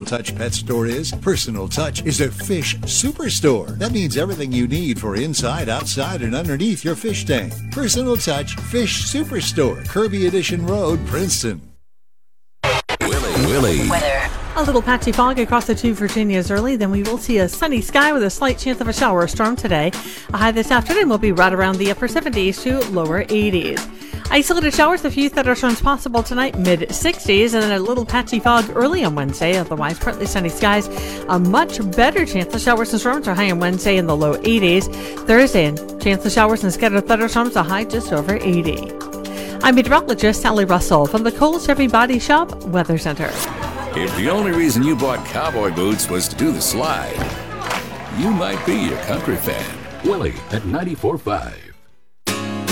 Touch Pet Store is? Personal Touch is a fish superstore. That means everything you need for inside, outside, and underneath your fish tank. Personal Touch Fish Superstore, Kirby Edition Road, Princeton. Willie. Weather. A little patchy fog across the two Virginias early, then we will see a sunny sky with a slight chance of a shower or storm today. A high this afternoon will be right around the upper 70s to lower 80s. Isolated showers, a few thunderstorms possible tonight, mid-60s, and then a little patchy fog early on Wednesday. Otherwise, partly sunny skies. A much better chance of showers and storms are high on Wednesday in the low 80s. Thursday, and chance of showers and scattered thunderstorms, a high just over 80. I'm meteorologist Sally Russell from the Kohl's Chevy Body Shop Weather Center. If the only reason you bought cowboy boots was to do the slide, you might be a country fan. Willie at 94.5.